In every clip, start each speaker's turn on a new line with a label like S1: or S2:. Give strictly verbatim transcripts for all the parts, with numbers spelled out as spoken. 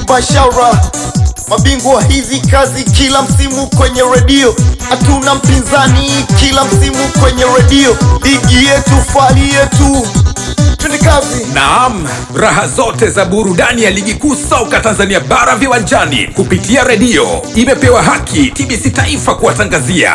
S1: Bashara, mabingwa hizi kazi kila msimu kwenye redio, hatuna mpinzani kila msimu kwenye redio, ligi yetu fali yetu, twende kazi.
S2: Naam, raha zote za burudani ya ligi kuu soka Tanzania bara viwanjani kupitia redio imepewa haki T B C Taifa kuwatangazia.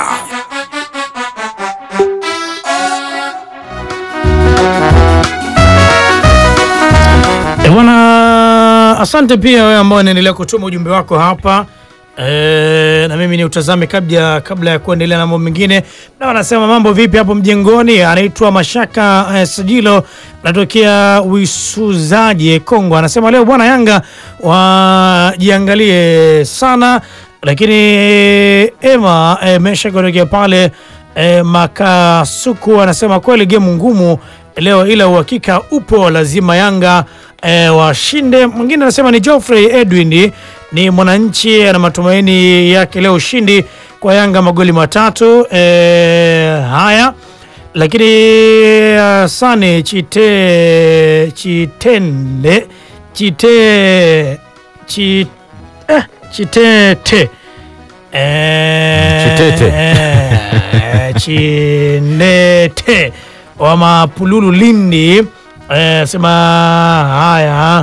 S3: E bwana, asante pia wewe ambao unaendelea kutuma ujumbe wako hapa. E, na mimi ni utazame kabla kabla ya kuendelea na mambo mengine. Na wanasema mambo vipi hapo mjengoni? Anaitwa Mashaka eh, Sajilo, anatokea Wisuzaje Kongo. Anasema leo bwana Yanga wajiangalie sana, lakini Ema eh, mesha kutokea pale eh, Makasuku anasema kweli game ngumu leo, ila uhakika upo, lazima Yanga E, washinde. Mwingine anasema ni Geoffrey Edwin, ni Mwananchi, ana matumaini yake leo ushindi kwa Yanga magoli matatu. E, haya lakini asane chite chitende chite chite eh, chitete eh,
S4: chitete
S3: eh, chinete wa Mapululu Lindi. Eh, sema haya.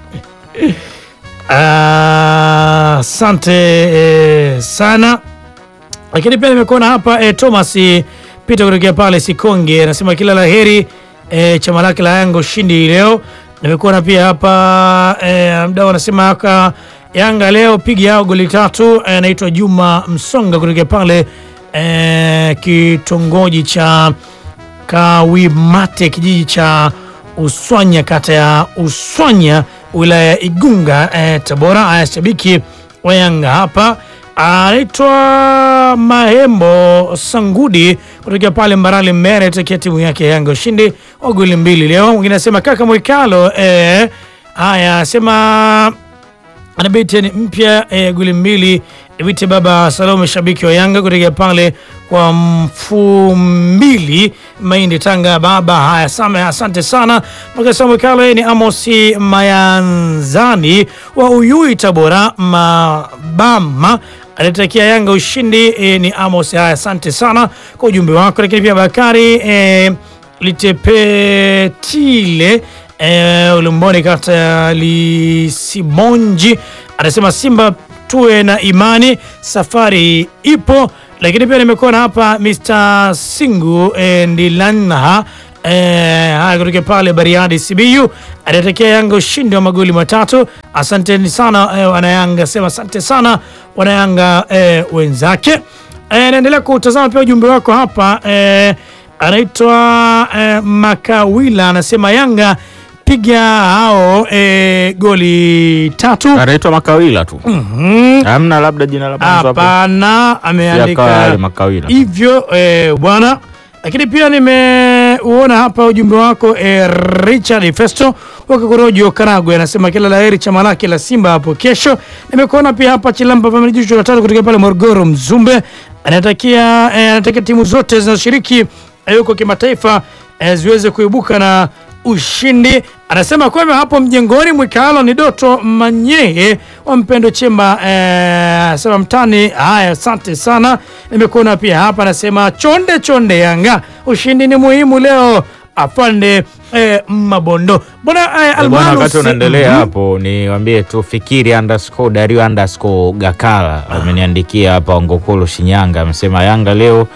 S3: Asante eh, sana. Lakini pia nimekuona hapa eh, Thomas Peter kutokea pale Sikonge, anasema kila laheri eh, chama lake la Yanga ushindi leo. Nimekuona pia hapa eh, mdau anasema haka Yanga leo piga yao goli tatu. Anaitwa eh, Juma Msonga kutokea pale eh, kitongoji cha Kawimate, kijiji cha Uswanya, kata ya Uswanya, wilaya ya Igunga, eh, Tabora. Aya, shabiki wa Yanga hapa anaitwa Mahembo Sangudi kutokea pale Mbarali Mere, tekea timu yake ya Yanga ushindi wa goli mbili leo. Mwingine anasema kaka Mwikalo eh, haya sema anabiti ni mpya eh, goli mbili ibite baba Salome, shabiki wa Yanga kutokea pale kwa Mfumbili Mahindi, Tanga baba. Haya sama, asante sana Mwikalo Kale. Ni Amosi Mayanzani wa Uyui Tabora Mabama, alitakia Yanga ushindi eh, ni Amos. Haya, asante sana kwa ujumbe wako. Lakini pia Bakari eh, Litepetile eh, Ulumboni kata ya Lisimonji anasema Simba tuwe na imani, safari ipo. Lakini pia nimekuona hapa mister Singu eh, Ndilanha eh, haya kutoka pale Bariadi C B U, anatakia Yanga ushindi wa magoli matatu. Asanteni sana eh, wana Yanga, sema asante sana wana Yanga eh, wenzake. Eh, naendelea kutazama pia ujumbe wako hapa eh, anaitwa eh, Makawila anasema Yanga piga hao e, goli tatu.
S4: Anaitwa Makawila tu.
S3: Mhm.
S4: Hamna labda jina la mwanzo hapo.
S3: Hapana, ameandika
S4: Makawila
S3: hivyo e, bwana. Lakini pia nimeuona hapa ujumbe wako e, Richard Festo wa Korojo Karagwe anasema kila laheri chama lake la Simba hapo kesho. Nimekuona pia hapa Chilamba Family Jicho la tatu kutoka pale Morogoro Mzumbe, anatakia e, anatakia timu zote zinazoshiriki huko kimataifa e, ziweze kuibuka na ushindi. Anasema kwema hapo mjengoni Mwikalo ni Doto Manyehe wa Mpendo Chemba eh, sema mtani. Haya, asante sana. Nimekuona pia hapa anasema chonde chonde Yanga ushindi ni muhimu leo afande eh, Mabondo. Bwana eh,
S4: Almano wakati unaendelea mm -hmm. hapo niwaambie tu Fikiri underscore Dario underscore Gakala ah. ameniandikia hapa Ngokolo Shinyanga, amesema Yanga leo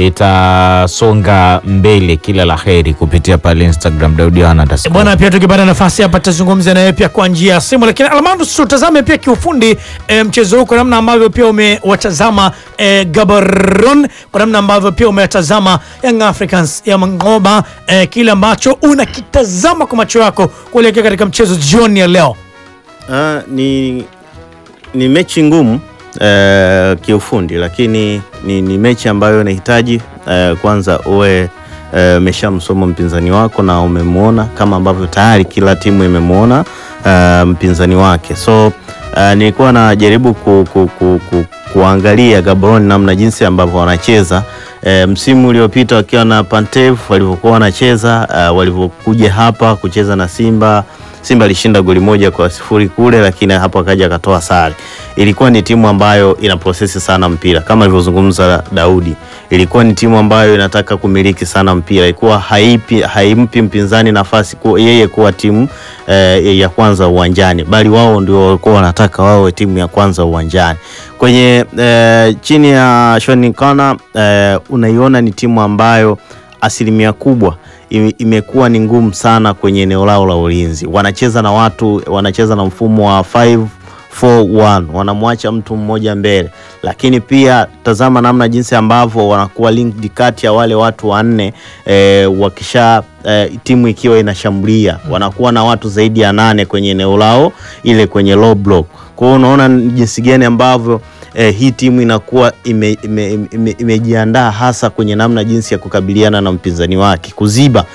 S4: itasonga mbele, kila la kheri kupitia pale Instagram Daudi ana underscore.
S3: Bwana pia tukipata nafasi hapa tutazungumza naye pia kwa njia ya simu. Lakini Almano tutazame pia kiufundi e, mchezo huko namna ambavyo pia umewatazama e, Gaborone, kwa namna ambavyo pia umewatazama Young Africans ya Mangoba e, kile ambacho unakitazama kwa macho yako kuelekea katika mchezo jioni ya leo.
S5: Uh, ni ni mechi ngumu uh, kiufundi, lakini ni, ni mechi ambayo inahitaji uh, kwanza uwe umeshamsoma uh, mpinzani wako na umemuona kama ambavyo tayari kila timu imemuona uh, mpinzani wake. So uh, nilikuwa najaribu ku, ku, ku, ku, kuangalia Gaborone namna jinsi ambavyo wanacheza uh, msimu uliopita wakiwa na Pantev walivyokuwa wanacheza, uh, walivyokuja hapa kucheza na Simba Simba alishinda goli moja kwa sifuri kule, lakini hapo akaja akatoa sare. Ilikuwa ni timu ambayo ina prosesi sana mpira kama alivyozungumza Daudi. Ilikuwa ni timu ambayo inataka kumiliki sana mpira. Ilikuwa haipi haimpi mpinzani nafasi kwa yeye kuwa timu eh, ya kwanza uwanjani, bali wao ndio walikuwa wanataka wawe timu ya kwanza uwanjani. Kwenye eh, chini ya Sean Kana eh, unaiona ni timu ambayo asilimia kubwa imekuwa ni ngumu sana kwenye eneo lao la ulinzi. Wanacheza na watu, wanacheza na mfumo wa five four one, wanamwacha mtu mmoja mbele, lakini pia tazama namna jinsi ambavyo wanakuwa linked kati ya wale watu wanne e, wakisha e, timu ikiwa inashambulia wanakuwa na watu zaidi ya nane kwenye eneo lao ile kwenye low block. Kwa hiyo unaona jinsi gani ambavyo Eh, hii timu inakuwa imejiandaa ime, ime, ime hasa kwenye namna jinsi ya kukabiliana na mpinzani wake, kuziba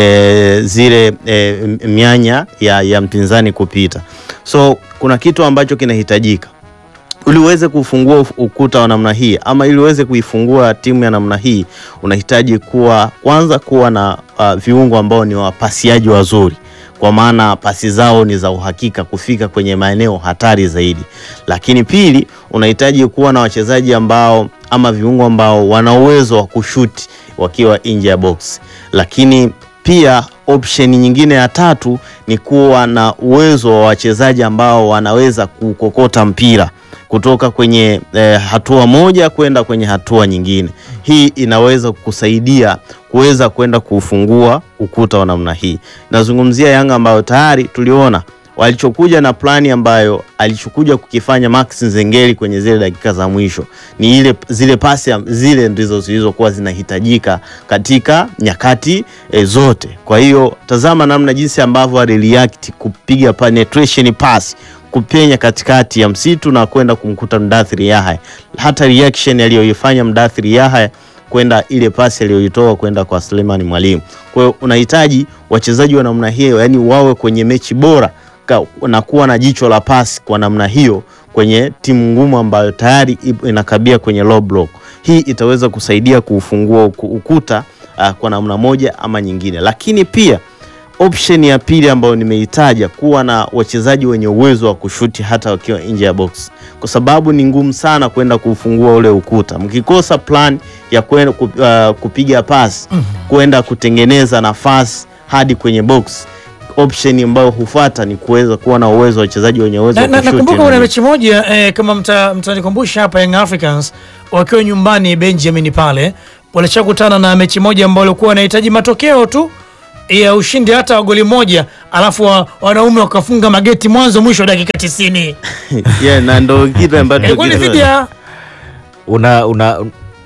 S5: eh, zile eh, mianya ya, ya mpinzani kupita. So kuna kitu ambacho kinahitajika ili uweze kufungua ukuta wa namna hii, ama ili uweze kuifungua timu ya namna hii, unahitaji kuwa kwanza kuwa na uh, viungo ambao ni wapasiaji wazuri, kwa maana pasi zao ni za uhakika kufika kwenye maeneo hatari zaidi. Lakini pili, unahitaji kuwa na wachezaji ambao ama viungo ambao wana uwezo wa kushuti wakiwa nje ya box. Lakini pia option nyingine ya tatu ni kuwa na uwezo wa wachezaji ambao wanaweza kukokota mpira kutoka kwenye eh, hatua moja kwenda kwenye hatua nyingine. Hii inaweza kusaidia kuweza kwenda kufungua ukuta wa namna hii. Nazungumzia Yanga ambayo tayari tuliona walichokuja na plani ambayo alichokuja kukifanya Max Nzengeli kwenye zile dakika za mwisho. Ni ile zile pasi zile ndizo zilizokuwa zinahitajika katika nyakati e, zote. Kwa hiyo tazama namna jinsi ambavyo alireact kupiga penetration pass, kupenya katikati ya msitu na kwenda kumkuta Mdathiri Yahya. Hata reaction aliyoifanya Mdathiri Yahya kwenda ile pasi aliyoitoa kwenda kwa Suleiman Mwalimu. Kwa hiyo unahitaji wachezaji wa namna hiyo, yani wawe kwenye mechi bora na kuwa na jicho la pasi kwa namna hiyo kwenye timu ngumu ambayo tayari inakabia kwenye low block. Hii itaweza kusaidia kufungua ukuta uh, kwa namna moja ama nyingine. Lakini pia option ya pili ambayo nimeitaja, kuwa na wachezaji wenye uwezo wa kushuti hata wakiwa nje ya box, kwa sababu ni ngumu sana kwenda kufungua ule ukuta mkikosa plan ya kwenda uh, kupiga pass kwenda kutengeneza nafasi hadi kwenye box. Option ambayo hufuata ni kuweza kuwa na uwezo wa wachezaji wenye uwezo wa kushuti.
S3: Nakumbuka kuna mechi moja eh, kama mtanikumbusha hapa, Young Africans wakiwa nyumbani Benjamin pale walishakutana na mechi moja ambayo walikuwa wanahitaji matokeo tu ya ushindi hata wa goli moja, alafu wa, wanaume wakafunga mageti mwanzo mwisho dakika tisini.
S5: Yeah, na ndio kitu ambacho
S3: ilikuwa ni fidia
S4: una una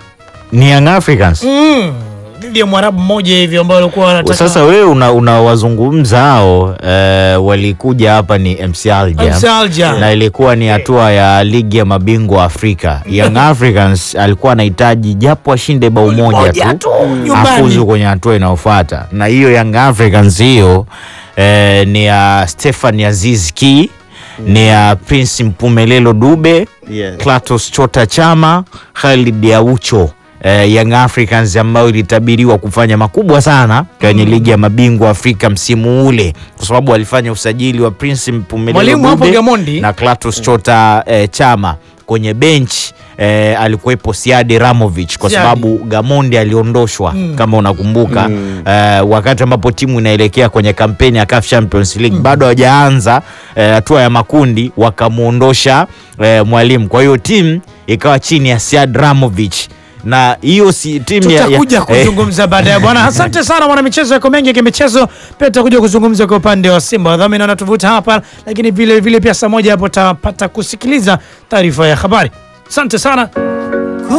S4: ni Young Africans
S3: mm. Ndio Mwarabu mmoja hivi ambao walikuwa wanataka.
S4: Sasa wewe una unawazungumza hao eh, walikuja hapa ni M C Alger na ilikuwa ni hatua ya ligi ya mabingwa Afrika. Young Africans alikuwa anahitaji japo ashinde bao moja tu afuzu kwenye hatua inayofuata, na hiyo Young Africans hiyo eh, ni ya Stefan Aziz Ki, ni ya Prince Mpumelelo Dube,
S5: yes.
S4: Klatos Chota Chama, Khalid Aucho. Uh, Young Africans ambao ilitabiriwa kufanya makubwa sana kwenye mm. ligi ya mabingwa Afrika msimu ule, kwa sababu walifanya usajili wa Prince Mpumelelo Dube na Klatos Chota uh, Chama. Kwenye bench uh, alikuwepo Siadi Ramovic kwa Siadi. Sababu Gamondi aliondoshwa mm. kama unakumbuka mm. uh, wakati ambapo timu inaelekea kwenye kampeni ya C A F Champions League mm. bado hajaanza hatua uh, ya makundi, wakamuondosha uh, Mwalimu. Kwa hiyo timu ikawa chini ya Siadi Ramovic, na hiyo si timu ya
S3: tutakuja kuzungumza baadaye bwana. Asante sana mwana michezo, yako mengi ya michezo pia tutakuja kuzungumza kwa upande wa Simba. Dhamini anatuvuta hapa, lakini vile vile pia saa moja hapo tutapata kusikiliza taarifa ya habari. Asante sana.